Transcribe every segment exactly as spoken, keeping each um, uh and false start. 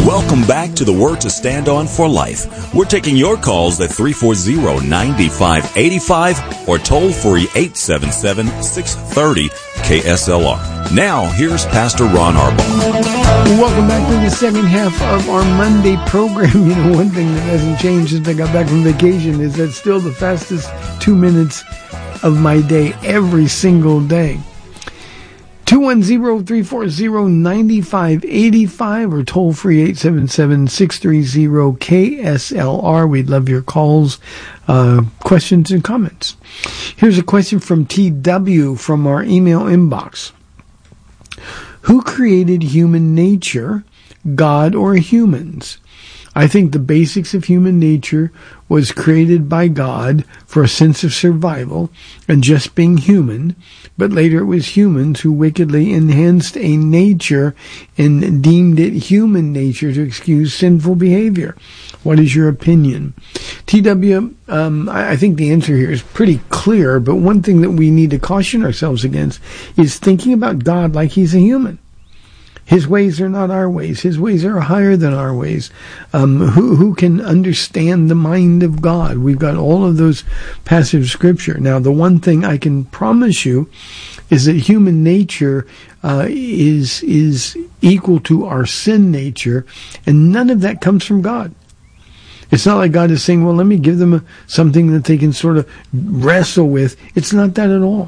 Welcome back to the Word to Stand On for Life. We're taking your calls at three four zero, nine five eight five or toll free eight seven seven, six three zero, K S L R. Now, here's Pastor Ron Arbaugh. Welcome back to the second half of our Monday program. You know, one thing that hasn't changed since I got back from vacation is that still the fastest two minutes of my day every single day. two one zero, three four zero, nine five eight five or toll free eight seven seven, six three zero, K S L R. We'd love your calls, uh, questions, and comments. Here's a question from T W from our email inbox. Who created human nature, God or humans? I think the basics of human nature was created by God for a sense of survival and just being human, but later it was humans who wickedly enhanced a nature and deemed it human nature to excuse sinful behavior. What is your opinion? T W, um, I, I think the answer here is pretty clear, but one thing that we need to caution ourselves against is thinking about God like he's a human. His ways are not our ways. His ways are higher than our ways. Um, who, who can understand the mind of God? We've got all of those passages of Scripture. Now, the one thing I can promise you is that human nature uh, is is equal to our sin nature, and none of that comes from God. It's not like God is saying, well, let me give them a, something that they can sort of wrestle with. It's not that at all.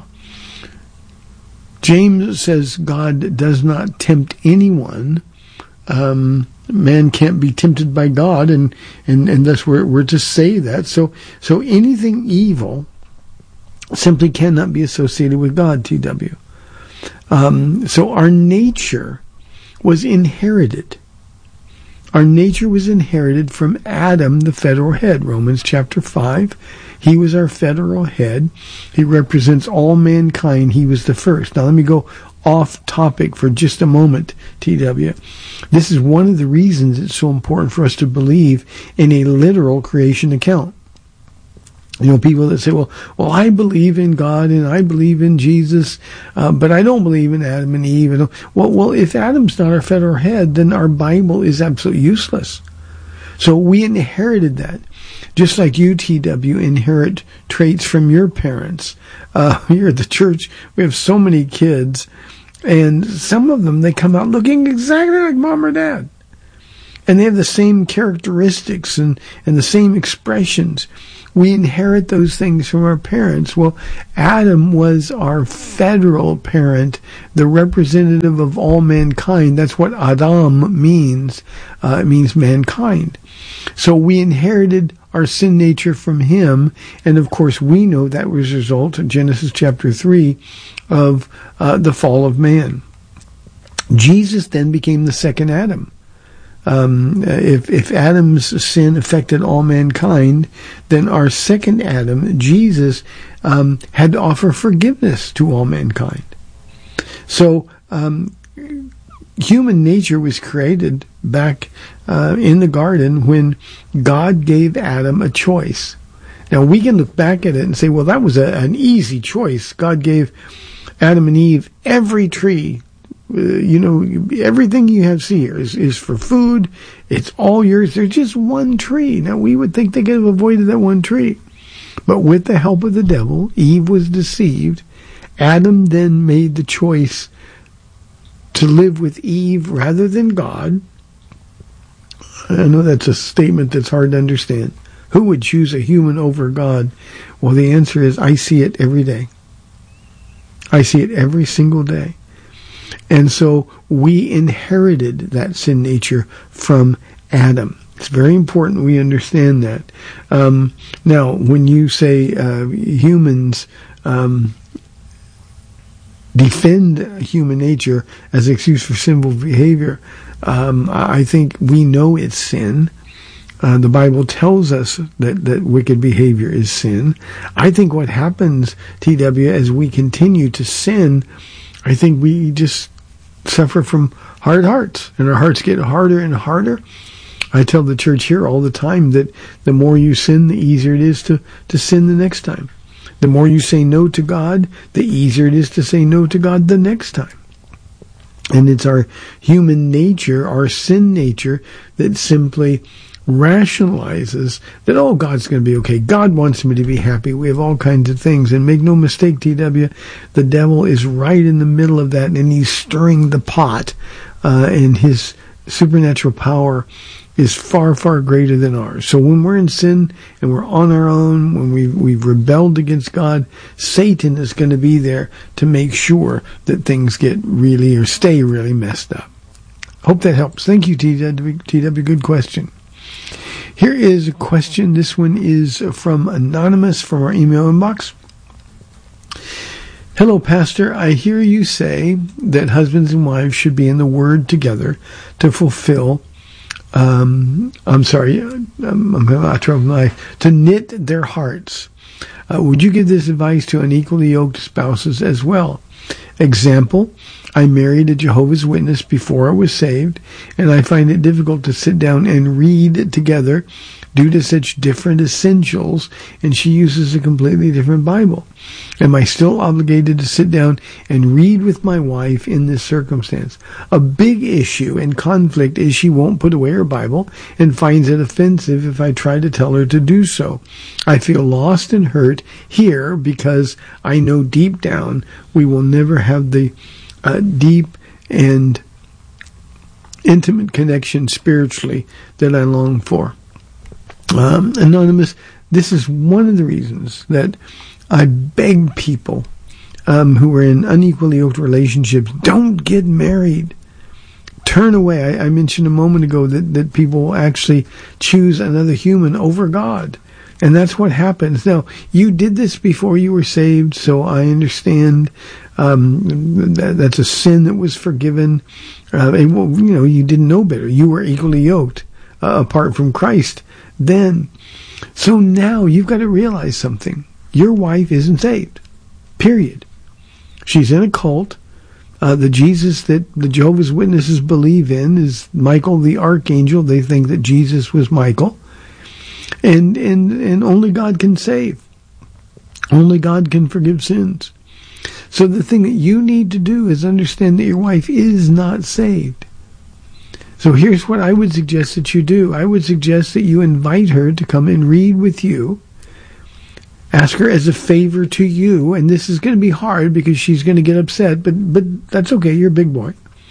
James says God does not tempt anyone. Um, man can't be tempted by God, and, and, and thus we're, we're to say that. So, so anything evil simply cannot be associated with God, T W. Um, so our nature was inherited. Our nature was inherited from Adam, the federal head. Romans chapter five. He was our federal head. He represents all mankind. He was the first. Now let me go off topic for just a moment, T W. This is one of the reasons it's so important for us to believe in a literal creation account. You know, people that say, well, well, I believe in God and I believe in Jesus, uh, but I don't believe in Adam and Eve. And, well, well, if Adam's not our federal head, then our Bible is absolutely useless. So we inherited that. Just like you, T W, inherit traits from your parents. Uh, here at the church, we have so many kids, and some of them, they come out looking exactly like mom or dad. And they have the same characteristics and, and the same expressions. We inherit those things from our parents. Well, Adam was our federal parent, the representative of all mankind. That's what Adam means. Uh, it means mankind. So we inherited our sin nature from him, and of course we know that was a result in Genesis chapter three of uh, the fall of man. Jesus then became the second Adam. Um, if, if Adam's sin affected all mankind, then our second Adam, Jesus, um, had to offer forgiveness to all mankind. So um, human nature was created back uh, in the garden when God gave Adam a choice. Now we can look back at it and say, well, that was a, an easy choice. God gave Adam and Eve every tree. Uh, you know, everything you have see here is, is for food. It's all yours. There's just one tree. Now, we would think they could have avoided that one tree. But with the help of the devil, Eve was deceived. Adam then made the choice to live with Eve rather than God. I know that's a statement that's hard to understand. Who would choose a human over God? Well, the answer is I see it every day. I see it every single day. And so we inherited that sin nature from Adam. It's very important we understand that. Um, now, when you say uh, humans um, defend human nature as an excuse for sinful behavior, um, I think we know it's sin. Uh, the Bible tells us that, that wicked behavior is sin. I think what happens, T W, as we continue to sin, I think we just suffer from hard hearts, and our hearts get harder and harder. I tell the church here all the time that the more you sin, the easier it is to, to sin the next time. The more you say no to God, the easier it is to say no to God the next time. And it's our human nature, our sin nature, that simply rationalizes that, oh, God's going to be okay. God wants me to be happy. We have all kinds of things. And make no mistake, T W, the devil is right in the middle of that, and he's stirring the pot. Uh, and his supernatural power is far, far greater than ours. So when we're in sin and we're on our own, when we've, we've rebelled against God, Satan is going to be there to make sure that things get really or stay really messed up. Hope that helps. Thank you, T W. T W, good question. Here is a question. This one is from Anonymous from our email inbox. Hello, Pastor. I hear you say that husbands and wives should be in the Word together to fulfill Um, I'm sorry, I'm, I'm out of my, to knit their hearts. Uh, would you give this advice to unequally yoked spouses as well? Example, I married a Jehovah's Witness before I was saved, and I find it difficult to sit down and read together due to such different essentials, and she uses a completely different Bible. Am I still obligated to sit down and read with my wife in this circumstance? A big issue and conflict is she won't put away her Bible and finds it offensive if I try to tell her to do so. I feel lost and hurt here because I know deep down we will never have the uh, deep and intimate connection spiritually that I long for. Um, Anonymous, this is one of the reasons that I beg people um, who are in unequally yoked relationships, don't get married. Turn away. I, I mentioned a moment ago that, that people will actually choose another human over God. And that's what happens. Now, you did this before you were saved, so I understand um, that, that's a sin that was forgiven. Uh, and, well, you know, you didn't know better. You were equally yoked uh, apart from Christ then. So now you've got to realize something. Your wife isn't saved. Period. She's in a cult. Uh, the Jesus that the Jehovah's Witnesses believe in is Michael the Archangel. They think that Jesus was Michael. And, and, and only God can save. Only God can forgive sins. So the thing that you need to do is understand that your wife is not saved. So here's what I would suggest that you do. I would suggest that you invite her to come and read with you. Ask her as a favor to you, and this is going to be hard because she's going to get upset, but but that's okay, you're a big boy.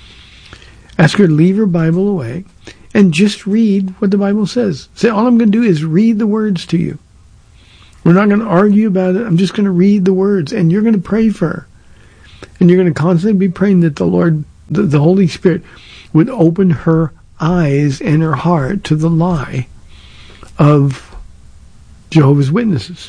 Ask her to leave her Bible away and just read what the Bible says. Say, all I'm going to do is read the words to you. We're not going to argue about it. I'm just going to read the words, and you're going to pray for her. And you're going to constantly be praying that the Lord, the, the Holy Spirit, would open her eyes and her heart to the lie of Jehovah's Witnesses.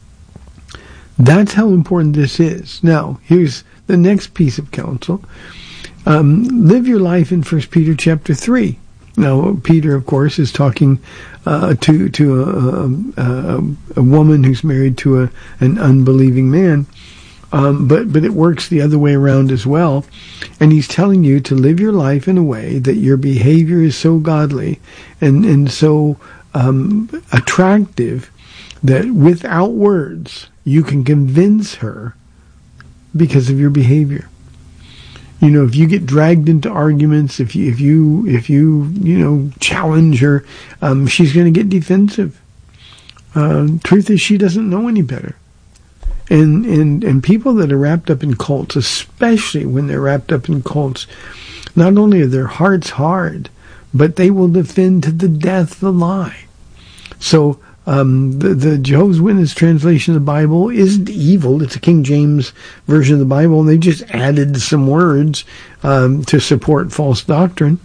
That's how important this is. Now, here's the next piece of counsel. Um, live your life in First Peter chapter three. Now, Peter, of course, is talking uh, to to a, a, a woman who's married to a, an unbelieving man. Um, but but it works the other way around as well. And he's telling you to live your life in a way that your behavior is so godly and, and so um, attractive that without words you can convince her because of your behavior. You know, if you get dragged into arguments, if you if you if you you know challenge her, um, she's going to get defensive. Uh, truth is, she doesn't know any better. And, and and people that are wrapped up in cults, especially when they're wrapped up in cults, not only are their hearts hard, but they will defend to the death the lie. So um, the, the Jehovah's Witness translation of the Bible isn't evil. It's a King James version of the Bible, and they just added some words um, to support false doctrine.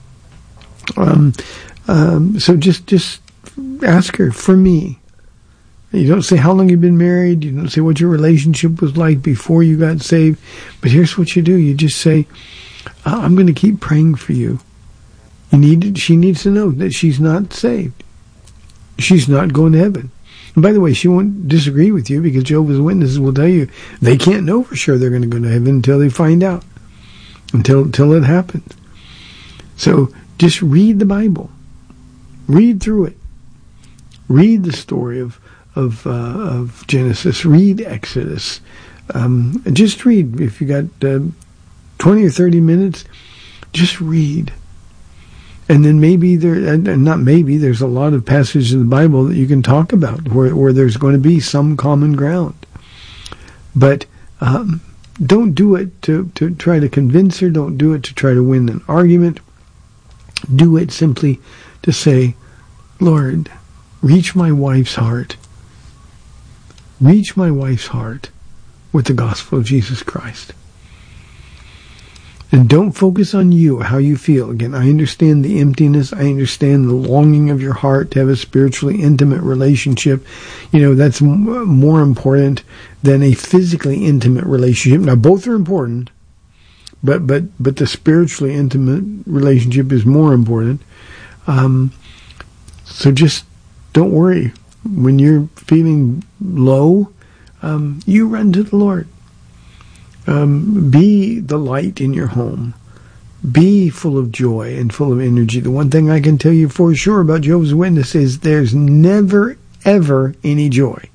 Um, um, so just just ask her, for me. You don't say how long you've been married. You don't say what your relationship was like before you got saved. But here's what you do. You just say, I'm going to keep praying for you. You need. She needs to know that she's not saved. She's not going to heaven. And by the way, she won't disagree with you because Jehovah's Witnesses will tell you they can't know for sure they're going to go to heaven until they find out, until, until it happens. So just read the Bible. Read through it. Read the story of Of, uh, of Genesis. Read Exodus. Um, just read. If you got uh, twenty or thirty minutes, just read. And then maybe there, and not maybe, there's a lot of passages in the Bible that you can talk about where, where there's going to be some common ground. But um, don't do it to, to try to convince her. Don't do it to try to win an argument. Do it simply to say, Lord, reach my wife's heart. Reach my wife's heart with the gospel of Jesus Christ. And don't focus on you, how you feel. Again, I understand the emptiness. I understand the longing of your heart to have a spiritually intimate relationship. You know, that's m- more important than a physically intimate relationship. Now, both are important, but but but the spiritually intimate relationship is more important. Um, so just don't worry. When you're feeling low, um, you run to the Lord. Um, be the light in your home. Be full of joy and full of energy. The one thing I can tell you for sure about Jehovah's Witness is there's never, ever any joy.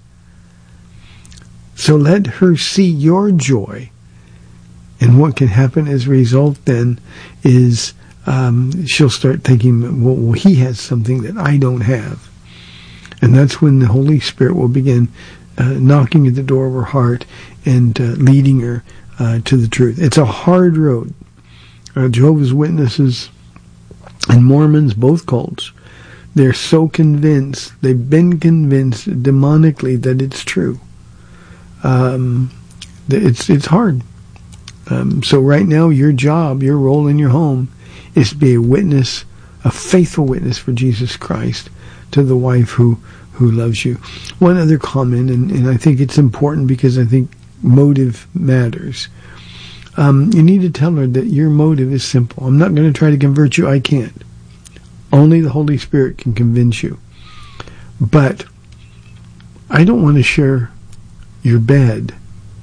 So let her see your joy. And what can happen as a result then is um, she'll start thinking, well, well, he has something that I don't have. And that's when the Holy Spirit will begin uh, knocking at the door of her heart and uh, leading her Uh, to the truth. It's a hard road. Uh, Jehovah's Witnesses and Mormons, both cults, they're so convinced, they've been convinced demonically that it's true. Um, it's it's hard. Um, so right now, your job, your role in your home is to be a witness, a faithful witness for Jesus Christ to the wife who, who loves you. One other comment, and, and I think it's important because I think motive matters. Um, you need to tell her that your motive is simple. I'm not going to try to convert you. I can't. Only the Holy Spirit can convince you. But I don't want to share your bed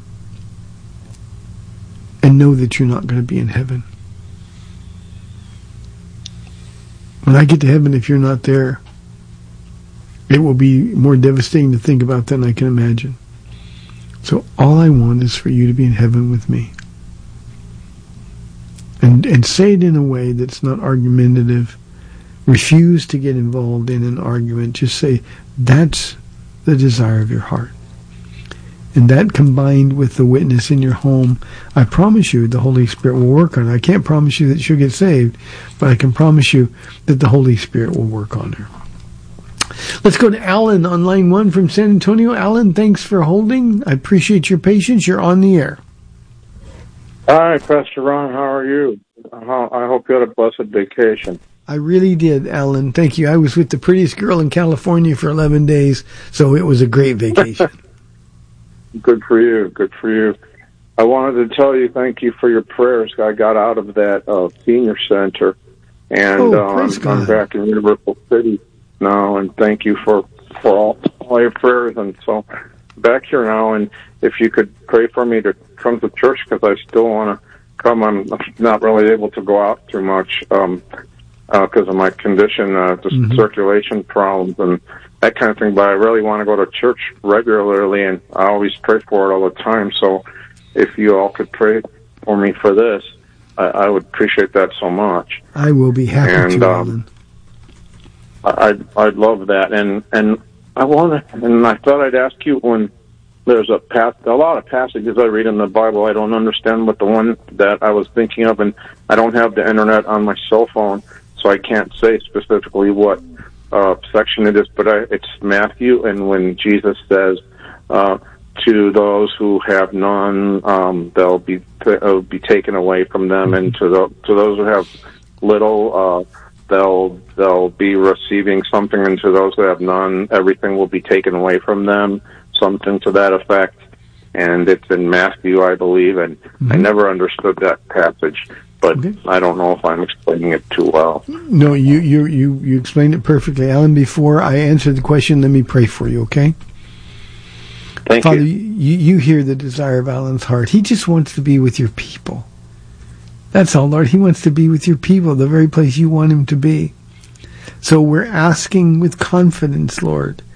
and know that you're not going to be in heaven. When I get to heaven, if you're not there, it will be more devastating to think about than I can imagine. So all I want is for you to be in heaven with me. And and say it in a way that's not argumentative. Refuse to get involved in an argument. Just say, that's the desire of your heart. And that combined with the witness in your home, I promise you the Holy Spirit will work on her. I can't promise you that she'll get saved, but I can promise you that the Holy Spirit will work on her. Let's go to Alan on line one from San Antonio. Alan, thanks for holding. I appreciate your patience. You're on the air. Hi, Pastor Ron. How are you? I hope you had a blessed vacation. I really did, Alan. Thank you. I was with the prettiest girl in California for eleven days, so it was a great vacation. Good for you. Good for you. I wanted to tell you thank you for your prayers. I got out of that uh, senior center, and oh, uh, I'm, I'm back in Universal City now, and thank you for, for all, all your prayers. And so back here now, and if you could pray for me to come to church, because I still want to come. I'm not really able to go out too much um, uh, because of my condition, uh, just mm-hmm. circulation problems and that kind of thing. But I really want to go to church regularly, and I always pray for it all the time. So if you all could pray for me for this, I, I would appreciate that so much. I will be happy and, to, um, I'd, I'd love that. And, and I want to, and I thought I'd ask you, when there's a path, a lot of passages I read in the Bible I don't understand, but the one that I was thinking of, and I don't have the internet on my cell phone, so I can't say specifically what uh, section it is, but I, it's Matthew, and when Jesus says, uh, to those who have none, um, they'll be uh, be taken away from them, and to the, to those who have little, uh, they'll they'll be receiving something, and to those who have none, everything will be taken away from them. Something to that effect, and it's in Matthew, I believe, and mm-hmm. I never understood that passage, but okay. I don't know if I'm explaining it too well. No, you you you you explained it perfectly, Alan. Before I answer the question, let me pray for you, okay? Thank Father, you. you. You hear the desire of Alan's heart. He just wants to be with your people. That's all, Lord. He wants to be with your people, the very place you want him to be. So we're asking with confidence, Lord,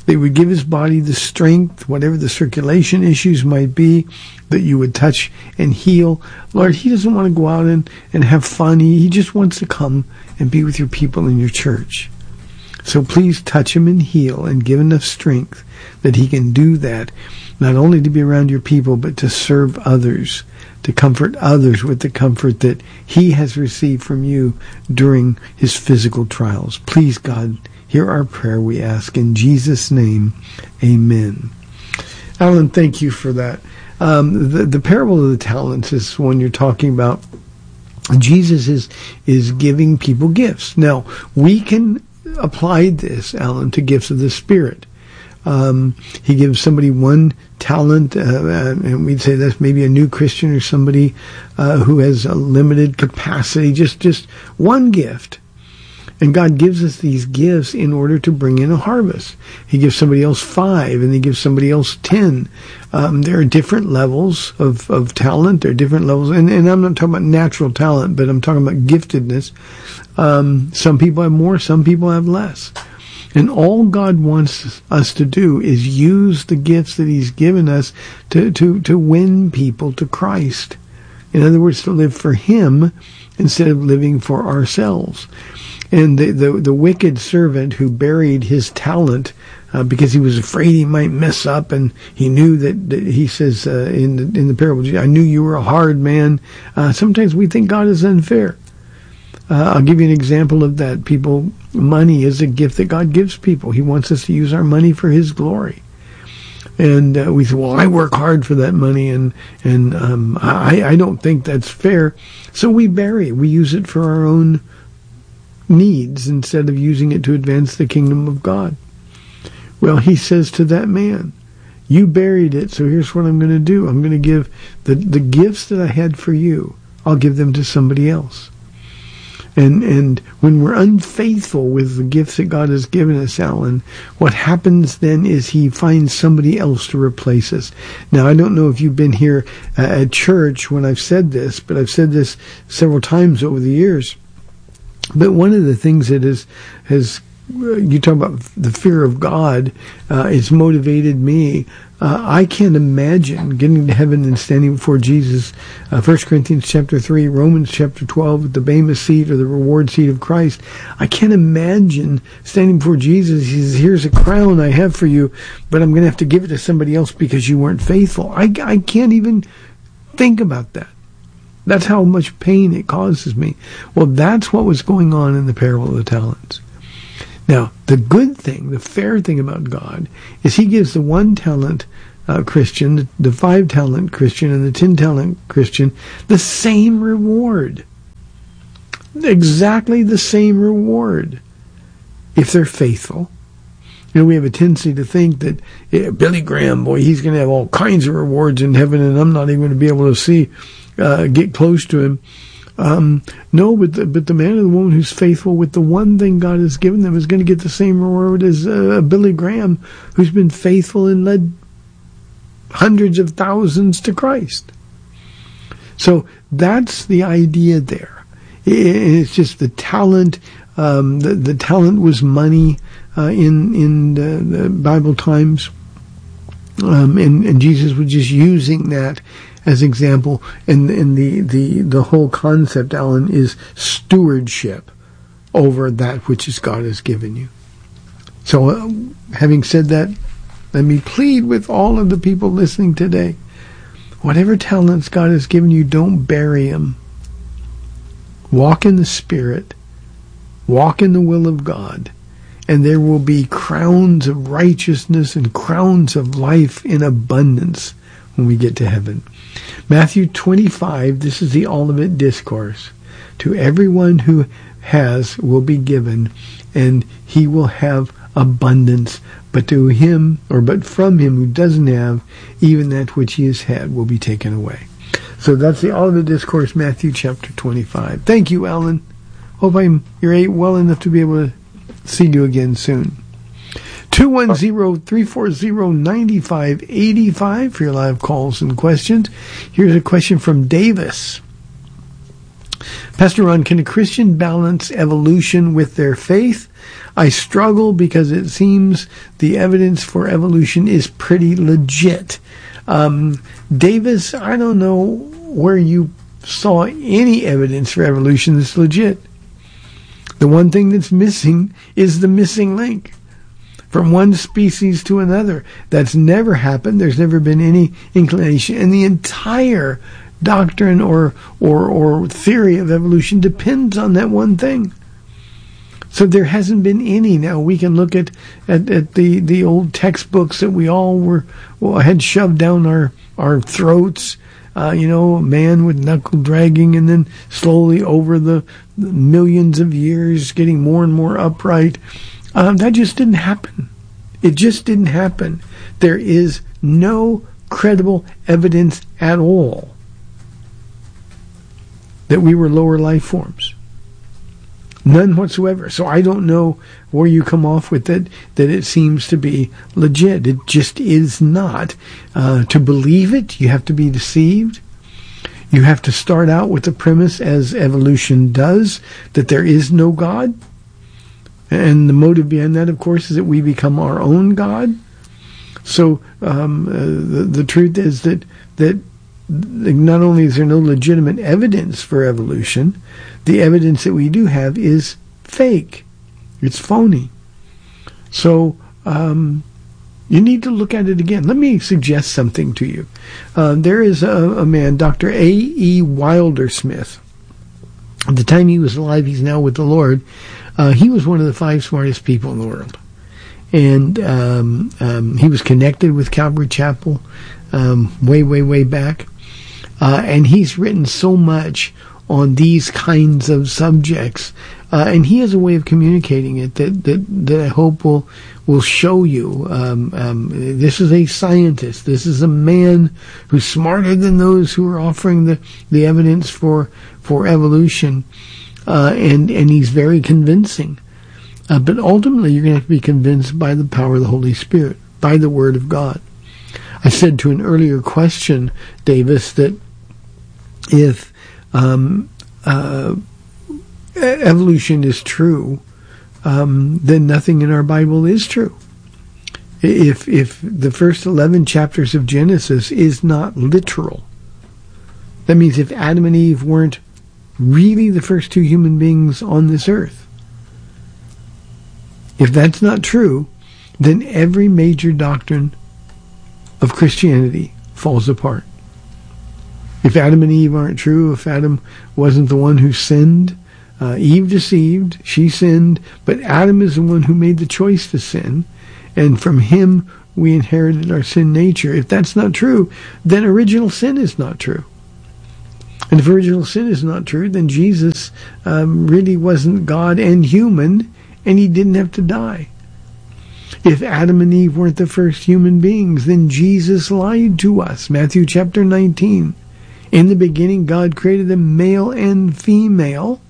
that you would give his body the strength, whatever the circulation issues might be, that you would touch and heal. Lord, he doesn't want to go out and, and have fun. He, he just wants to come and be with your people in your church. So please touch him and heal and give enough strength that he can do that, not only to be around your people, but to serve others, to comfort others with the comfort that he has received from you during his physical trials. Please, God, hear our prayer, we ask. In Jesus' name, amen. Alan, thank you for that. Um, the, the parable of the talents is one you're talking about. Jesus is is giving people gifts. Now, we can apply this, Alan, to gifts of the Spirit. Um, he gives somebody one talent, uh, and we'd say that's maybe a new Christian or somebody uh, who has a limited capacity, just, just one gift. And God gives us these gifts in order to bring in a harvest. He gives somebody else five, and he gives somebody else ten. Um, there are different levels of, of talent. There are different levels, and, and I'm not talking about natural talent, but I'm talking about giftedness. Um, some people have more, some people have less. And all God wants us to do is use the gifts that he's given us to, to, to win people to Christ. In other words, to live for him instead of living for ourselves. And the, the, the wicked servant who buried his talent uh, because he was afraid he might mess up, and he knew that, that he says uh, in, the, in the parable, I knew you were a hard man. Uh, sometimes we think God is unfair. Uh, I'll give you an example of that. People, money is a gift that God gives people. He wants us to use our money for his glory. And uh, we say, well, I work hard for that money, and and um, I, I don't think that's fair. So we bury it. We use it for our own needs instead of using it to advance the kingdom of God. Well, he says to that man, you buried it, so here's what I'm going to do. I'm going to give the, the gifts that I had for you, I'll give them to somebody else. And and when we're unfaithful with the gifts that God has given us, Alan, what happens then is he finds somebody else to replace us. Now, I don't know if you've been here uh, at church when I've said this, but I've said this several times over the years. But one of the things that is, has, you talk about the fear of God, uh, it's motivated me. Uh, I can't imagine getting to heaven and standing before Jesus. Uh, First Corinthians chapter three, Romans chapter twelve, the Bema seat or the reward seat of Christ. I can't imagine standing before Jesus. He says, here's a crown I have for you, but I'm going to have to give it to somebody else because you weren't faithful. I, I can't even think about that. That's how much pain it causes me. Well, that's what was going on in the parable of the talents. Now, the good thing, the fair thing about God, is he gives the one talent uh, Christian, the, the five talent Christian, and the ten talent Christian the same reward. Exactly the same reward, if they're faithful. You know, we have a tendency to think that yeah, Billy Graham, boy, he's going to have all kinds of rewards in heaven, and I'm not even going to be able to see, uh, get close to him. Um, no, but the, but the man or the woman who's faithful with the one thing God has given them is going to get the same reward as uh, Billy Graham, who's been faithful and led hundreds of thousands to Christ. So that's the idea there. It's just the talent. Um, the, the talent was money uh, in in the, the Bible times, um, and, and Jesus was just using that as example. And, and the, the, the whole concept, Alan, is stewardship over that which is God has given you. So, uh, having said that, let me plead with all of the people listening today. Whatever talents God has given you, don't bury them. Walk in the Spirit. Walk in the will of God. And there will be crowns of righteousness and crowns of life in abundance when we get to heaven. Matthew twenty-five, this is the Olivet Discourse. To everyone who has will be given, and he will have abundance. But to him, or but from him who doesn't have, even that which he has had will be taken away. So that's the Olivet Discourse, Matthew chapter twenty-five. Thank you, Alan. Hope I'm you're well enough to be able to see you again soon. two one zero, three four zero, nine five eight five for your live calls and questions. Here's a question from Davis. Pastor Ron, can a Christian balance evolution with their faith? I struggle because it seems the evidence for evolution is pretty legit. Um, Davis, I don't know where you saw any evidence for evolution that's legit. The one thing that's missing is the missing link from one species to another. That's never happened. There's never been any inclination. And the entire doctrine or, or, or theory of evolution depends on that one thing. So there hasn't been any. Now we can look at, at, at the, the old textbooks that we all were well, had shoved down our, our throats. Uh, you know, a man with knuckle dragging, and then slowly over the, the millions of years getting more and more upright. Um, that just didn't happen. It just didn't happen. There is no credible evidence at all that we were lower life forms. None whatsoever. So I don't know where you come off with it, that it seems to be legit. It just is not. Uh, to believe it, you have to be deceived. You have to start out with the premise, as evolution does, that there is no God. And the motive behind that, of course, is that we become our own God. So um, uh, the, the truth is that that not only is there no legitimate evidence for evolution, the evidence that we do have is fake. It's phony. So um, you need to look at it again. Let me suggest something to you. Uh, there is a, a man, Doctor A E Wilder-Smith. At the time he was alive, he's now with the Lord. Uh, he was one of the five smartest people in the world. And um, um, he was connected with Calvary Chapel um, way, way, way back. Uh, and he's written so much on these kinds of subjects. Uh, and he has a way of communicating it that, that, that I hope will will show you. Um, um, this is a scientist. This is a man who's smarter than those who are offering the, the evidence for for evolution. Uh, and, and he's very convincing. Uh, but ultimately, you're going to have to be convinced by the power of the Holy Spirit, by the Word of God. I said to an earlier question, Davis, that if um, uh, evolution is true, um, then nothing in our Bible is true. If if the first eleven chapters of Genesis is not literal, that means if Adam and Eve weren't really the first two human beings on this earth, if that's not true, then every major doctrine of Christianity falls apart. If Adam and Eve aren't true, if Adam wasn't the one who sinned, uh, Eve deceived, she sinned, but Adam is the one who made the choice to sin, and from him we inherited our sin nature. If that's not true, then original sin is not true. And if original sin is not true, then Jesus um, really wasn't God and human, and he didn't have to die. If Adam and Eve weren't the first human beings, then Jesus lied to us. Matthew chapter nineteen. In the beginning, God created them male and female,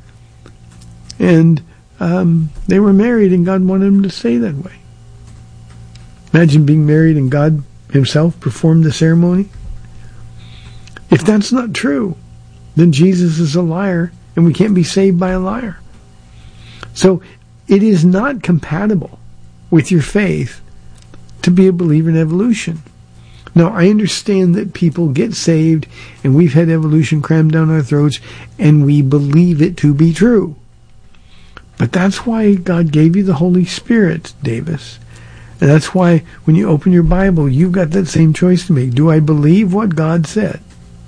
and um, they were married, and God wanted them to stay that way. Imagine being married and God himself performed the ceremony. If that's not true, then Jesus is a liar, and we can't be saved by a liar. So it is not compatible with your faith to be a believer in evolution. Now, I understand that people get saved, and we've had evolution crammed down our throats, and we believe it to be true. But that's why God gave you the Holy Spirit, Davis. And that's why when you open your Bible, you've got that same choice to make. Do I believe what God said?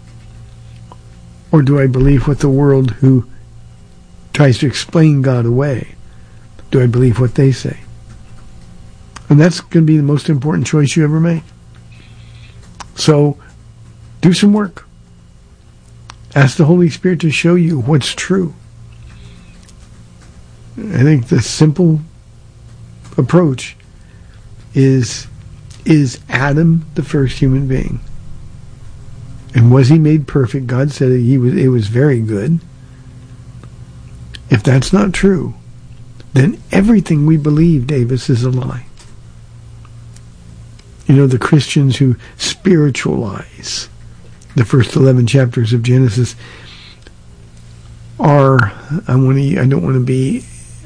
Or do I believe what the world who tries to explain God away, do I believe what they say? And that's going to be the most important choice you ever make. So, do some work. Ask the Holy Spirit to show you what's true. I think the simple approach is, is Adam the first human being? And was he made perfect? God said he was, it was very good. If that's not true, then everything we believe, Davis, is a lie. You know, the Christians who spiritualize the first eleven chapters of Genesis, are, I want to, I don't want to be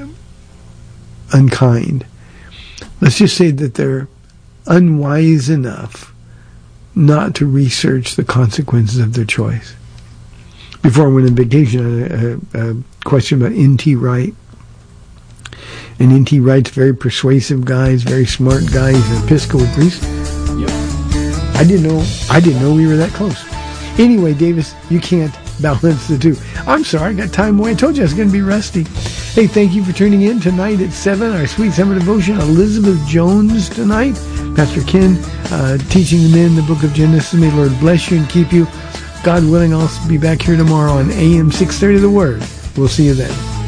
unkind. Let's just say that they're unwise enough not to research the consequences of their choice. Before I went on vacation, I had a, a question about N T Wright. And N T Wright's a very persuasive guy, he's a very smart guy, he's an Episcopal priest. Yep. I didn't know, I didn't know we were that close. Anyway, Davis, you can't balance the two. I'm sorry, I got time away. I told you I was going to be rusty. Hey, thank you for tuning in tonight at seven. Our Sweet Summer Devotion, Elizabeth Jones tonight. Pastor Ken uh, teaching the men the book of Genesis. May the Lord bless you and keep you. God willing, I'll be back here tomorrow on A M six thirty The Word. We'll see you then.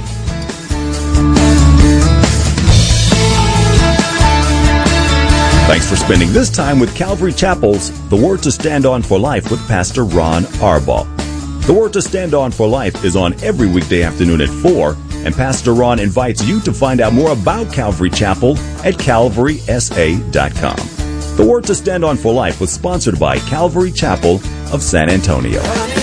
Thanks for spending this time with Calvary Chapel's The Word to Stand On for Life with Pastor Ron Arbaugh. The Word to Stand On for Life is on every weekday afternoon at four, and Pastor Ron invites you to find out more about Calvary Chapel at calvary s a dot com. The Word to Stand On for Life was sponsored by Calvary Chapel of San Antonio.